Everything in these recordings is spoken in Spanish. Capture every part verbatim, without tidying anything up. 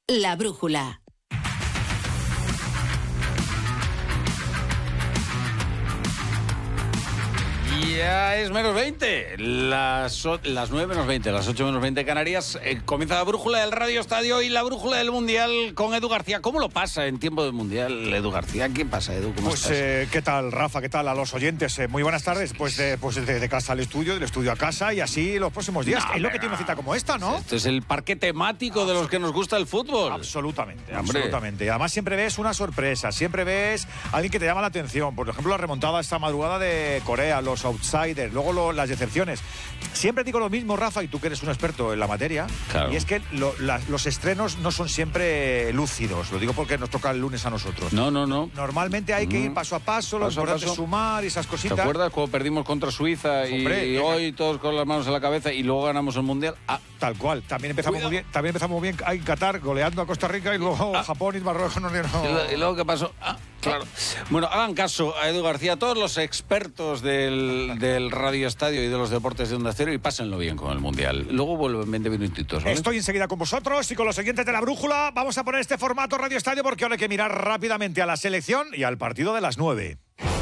La Brújula. Ya es menos veinte, las, las nueve menos veinte, las ocho menos veinte Canarias. Eh, comienza la brújula del Radio Estadio y la brújula del Mundial con Edu García. ¿Cómo lo pasa en tiempo del Mundial, Edu García? ¿Qué pasa, Edu? ¿Cómo pues, estás? Eh, ¿Qué tal, Rafa? ¿Qué tal a los oyentes? Eh, muy buenas tardes. Pues, de, pues de, de casa al estudio, del estudio a casa y así los próximos días. No, es lo que tiene una cita como esta, ¿no? Esto es el parque temático de los que nos gusta el fútbol. Absolutamente, Hombre. absolutamente. Y además siempre ves una sorpresa, siempre ves a alguien que te llama la atención. Por ejemplo, la remontada esta madrugada de Corea, los outsiders, luego lo, las decepciones. Siempre digo lo mismo, Rafa, y tú que eres un experto en la materia, claro. Y es que lo, la, los estrenos no son siempre lúcidos. Lo digo porque nos toca el lunes a nosotros. No, no, no. Normalmente hay que ir paso a paso, lo importante es sumar y esas cositas. ¿Te acuerdas cuando perdimos contra Suiza y, Hombre, y hoy todos con las manos en la cabeza y luego ganamos el Mundial? Ah, tal cual. También empezamos Cuidado. muy bien. También empezamos muy bien en Qatar, goleando a Costa Rica y luego ah. Japón y Marruecos no. no. ¿Y, lo, ¿Y luego qué pasó? Ah, claro. Bueno, hagan caso a Edu García, todos los expertos del, del Radio Estadio y de los deportes de Onda Cero, y pásenlo bien con el Mundial. Luego vuelven veinte minutitos, ¿vale? Estoy enseguida con vosotros y con los siguientes de la brújula. Vamos a poner este formato Radio Estadio porque ahora hay que mirar rápidamente a la selección y al partido de las nueve.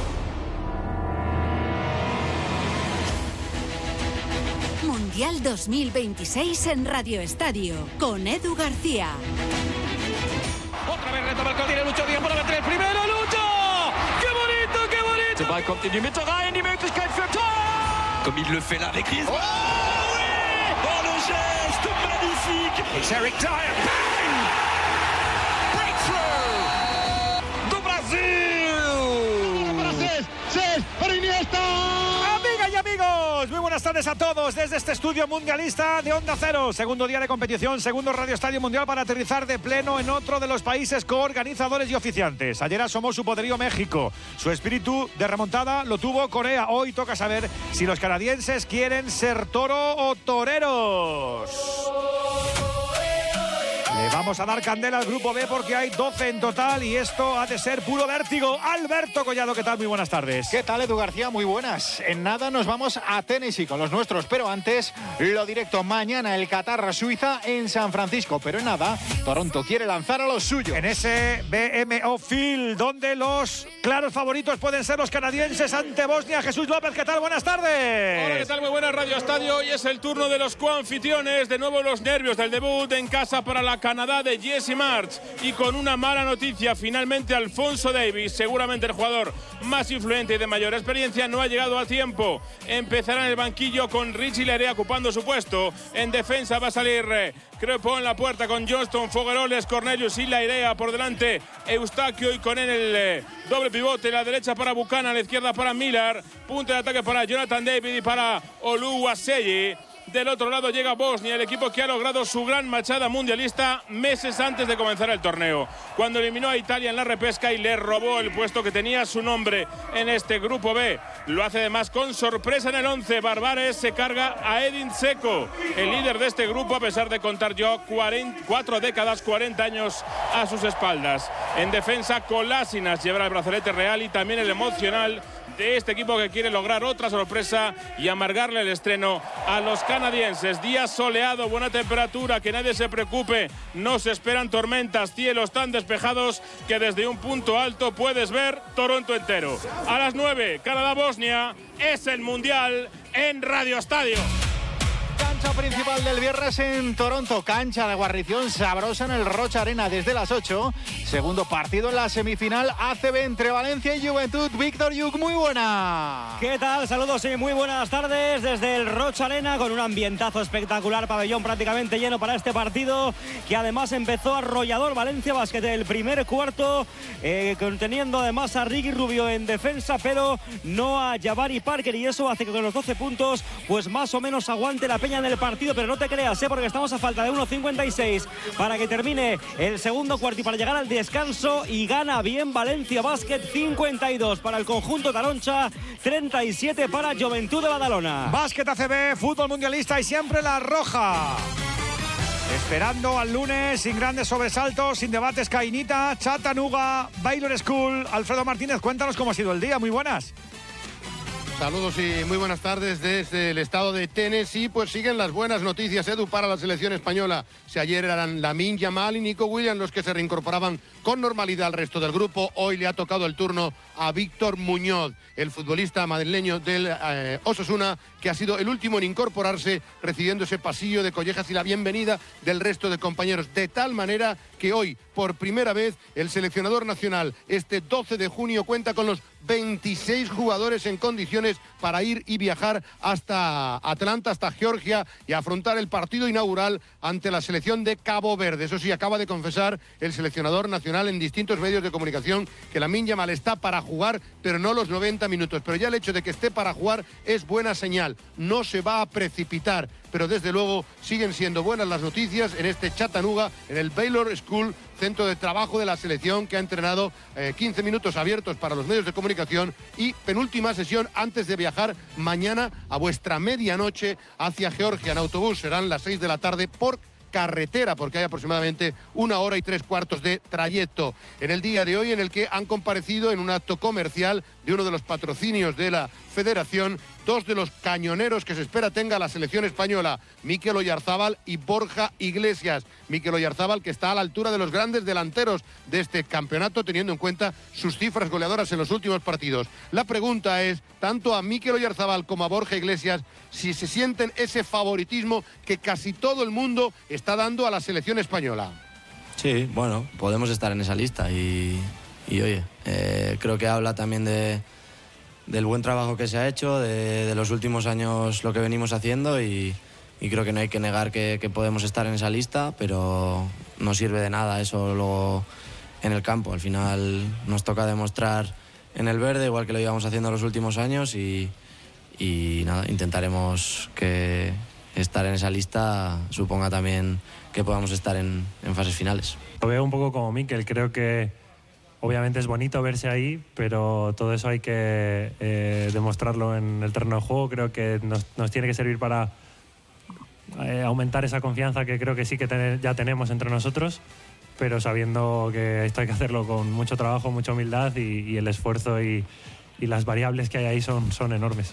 Mundial dos mil veintiséis en Radio Estadio con Edu García. Otra vez retoma el tiene Lucho Díaz por la tres. Primero Lucho. ¡Qué bonito, qué bonito! Der Ball kommt in die Mitte rein, die Möglichkeit für Tor! Comme il le fait là avec Griezmann. Oh oui! Oh le geste magnifique! It's Eric Dyer. Bang! Breakthrough! Do Brasil! Brasil! Seis para Iniesta! Amigas y amigos, muy buenas tardes a todos desde este estudio mundialista de Onda Cero. Segundo día de competición, segundo Radio Estadio Mundial para aterrizar de pleno en otro de los países coorganizadores y oficiantes. Ayer asomó su poderío México. Su espíritu de remontada lo tuvo Corea. Hoy toca saber si los canadienses quieren ser toro o toreros. Le vamos a dar candela al grupo B porque hay doce en total y esto ha de ser puro vértigo. Alberto Collado, ¿qué tal? Muy buenas tardes. ¿Qué tal, Edu García? Muy buenas. En nada nos vamos a Tennessee con los nuestros, pero antes lo directo mañana el Qatar-Suiza en San Francisco. Pero en nada, Toronto quiere lanzar a los suyos. En ese B M O Field, donde los claros favoritos pueden ser los canadienses ante Bosnia. Jesús López, ¿qué tal? Buenas tardes. Hola, ¿qué tal? Muy buenas, Radio Estadio. Hoy es el turno de los coanfitriones. De nuevo los nervios del debut en casa para la Canadá de Jesse March, y con una mala noticia, finalmente Alfonso Davies, seguramente el jugador más influente y de mayor experiencia, no ha llegado a tiempo. Empezará en el banquillo con Richie Lerea ocupando su puesto. En defensa va a salir eh, Crepo en la puerta con Johnston, Fogueroles, Cornelius y Lairea por delante, Eustaquio, y con él el eh, doble pivote, la derecha para Buchanan, a la izquierda para Miller, punto de ataque para Jonathan David y para Oluwaseyi. Del otro lado llega Bosnia, el equipo que ha logrado su gran machada mundialista meses antes de comenzar el torneo, cuando eliminó a Italia en la repesca y le robó el puesto que tenía su nombre en este grupo B. Lo hace además con sorpresa en el once. Barbares se carga a Edin Dzeko, el líder de este grupo, a pesar de contar yo cuarenta, cuatro décadas, cuarenta años a sus espaldas. En defensa, Kolásinas llevará el brazalete real y también el emocional de este equipo que quiere lograr otra sorpresa y amargarle el estreno a los canadienses. Día soleado, buena temperatura, que nadie se preocupe, no se esperan tormentas, cielos tan despejados que desde un punto alto puedes ver Toronto entero. A las nueve, Canadá-Bosnia, es el Mundial en Radio Estadio. Cancha principal del viernes en Toronto, cancha de guarnición sabrosa en el Rocha Arena desde las ocho. Segundo partido en la semifinal A C B entre Valencia y Juventud. Víctor Yuk, muy buena. ¿Qué tal? Saludos y muy buenas tardes desde el Rocha Arena, con un ambientazo espectacular, pabellón prácticamente lleno para este partido, que además empezó arrollador. Valencia Basket el primer cuarto, eh, conteniendo además a Ricky Rubio en defensa, pero no a Jabari Parker, y eso hace que con los doce puntos pues más o menos aguante la peña en el partido. Pero no te creas, ¿eh? Porque estamos a falta de uno cincuenta y seis para que termine el segundo cuarto y para llegar al descanso, y gana bien Valencia Basket. Cincuenta y dos para el conjunto taroncha, treinta y siete para Juventud de Badalona. Básquet A C B, fútbol mundialista y siempre la roja. Esperando al lunes, sin grandes sobresaltos, sin debates. Cainita, Chattanooga, Baylor School. Alfredo Martínez, cuéntanos cómo ha sido el día. Muy buenas. Saludos y muy buenas tardes desde el estado de Tennessee. Pues siguen las buenas noticias, Edu, para la selección española. Si ayer eran Lamine Yamal y Nico Williams los que se reincorporaban con normalidad al resto del grupo, hoy le ha tocado el turno a Víctor Muñoz, el futbolista madrileño del eh, Osasuna, que ha sido el último en incorporarse, recibiendo ese pasillo de collejas y la bienvenida del resto de compañeros. De tal manera que hoy, por primera vez, el seleccionador nacional, este doce de junio, cuenta con los veintiséis jugadores en condiciones para ir y viajar hasta Atlanta, hasta Georgia, y afrontar el partido inaugural ante la selección de Cabo Verde. Eso sí, acaba de confesar el seleccionador nacional en distintos medios de comunicación que Lamine Yamal está para jugar, pero no los noventa minutos. Pero ya el hecho de que esté para jugar es buena señal. No se va a precipitar, pero desde luego siguen siendo buenas las noticias en este Chattanooga, en el Baylor School, centro de trabajo de la selección, que ha entrenado eh, quince minutos abiertos para los medios de comunicación, y penúltima sesión antes de viajar mañana a vuestra medianoche hacia Georgia en autobús. Serán las seis de la tarde por carretera, porque hay aproximadamente una hora y tres cuartos de trayecto. En el día de hoy, en el que han comparecido en un acto comercial de uno de los patrocinios de la federación, dos de los cañoneros que se espera tenga la selección española, Mikel Oyarzabal y Borja Iglesias. Mikel Oyarzabal, que está a la altura de los grandes delanteros de este campeonato, teniendo en cuenta sus cifras goleadoras en los últimos partidos. La pregunta es, tanto a Mikel Oyarzabal como a Borja Iglesias, si se sienten ese favoritismo que casi todo el mundo está dando a la selección española. Sí, bueno, podemos estar en esa lista y, y oye, eh, creo que habla también de del buen trabajo que se ha hecho, de, de los últimos años lo que venimos haciendo, y, y creo que no hay que negar que, que podemos estar en esa lista, pero no sirve de nada eso luego en el campo. Al final nos toca demostrar en el verde, igual que lo íbamos haciendo los últimos años, y, y nada, intentaremos que estar en esa lista suponga también que podamos estar en, en fases finales. Lo veo un poco como Mikel, creo que obviamente es bonito verse ahí, pero todo eso hay que eh, demostrarlo en el terreno de juego. Creo que nos, nos tiene que servir para eh, aumentar esa confianza que creo que sí que ten, ya tenemos entre nosotros, pero sabiendo que esto hay que hacerlo con mucho trabajo, mucha humildad, y, y el esfuerzo y, y las variables que hay ahí son, son enormes.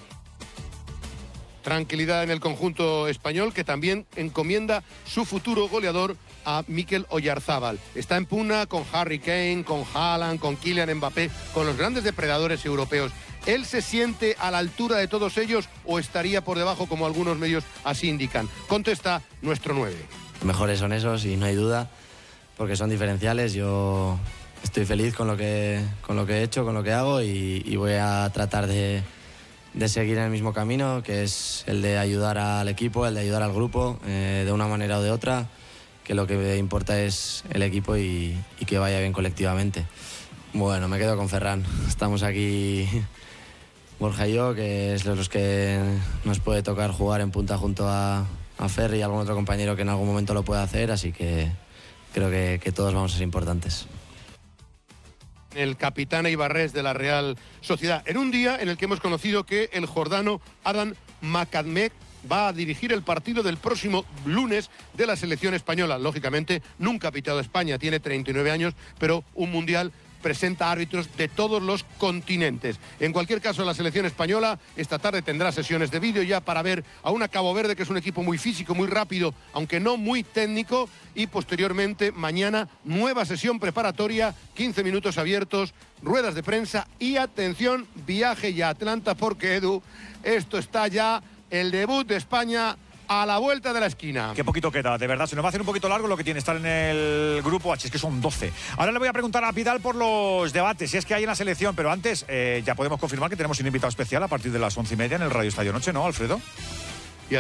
Tranquilidad en el conjunto español, que también encomienda su futuro goleador a Mikel Oyarzabal. Está en pugna con Harry Kane, con Haaland, con Kylian Mbappé, con los grandes depredadores europeos. ¿Él se siente a la altura de todos ellos o estaría por debajo, como algunos medios así indican? Contesta nuestro nueve. Mejores son esos y no hay duda, porque son diferenciales. Yo estoy feliz con lo que, con lo que he hecho, con lo que hago, y, y voy a tratar de, de seguir en el mismo camino, que es el de ayudar al equipo, el de ayudar al grupo, eh, de una manera o de otra, que lo que importa es el equipo y, y que vaya bien colectivamente. Bueno, me quedo con Ferran. Estamos aquí Borja y yo, que es los que nos puede tocar jugar en punta junto a, a Fer y algún otro compañero que en algún momento lo pueda hacer, así que creo que, que todos vamos a ser importantes. El capitán Ibarres de la Real Sociedad, en un día en el que hemos conocido que el jordano Adam Makadmek va a dirigir el partido del próximo lunes de la selección española. Lógicamente, nunca ha pitado España, tiene treinta y nueve años, pero un mundial presenta árbitros de todos los continentes. En cualquier caso, la selección española esta tarde tendrá sesiones de vídeo ya para ver a una Cabo Verde, que es un equipo muy físico, muy rápido, aunque no muy técnico, y posteriormente mañana nueva sesión preparatoria, quince minutos abiertos, ruedas de prensa y atención, viaje ya a Atlanta, porque Edu, esto está ya, el debut de España a la vuelta de la esquina. Qué poquito queda, de verdad. Se nos va a hacer un poquito largo lo que tiene estar en el grupo H, es que son doce. Ahora le voy a preguntar a Pidal por los debates, si es que hay en la selección, pero antes eh, ya podemos confirmar que tenemos un invitado especial a partir de las once y media en el Radio Estadio Noche, ¿no, Alfredo?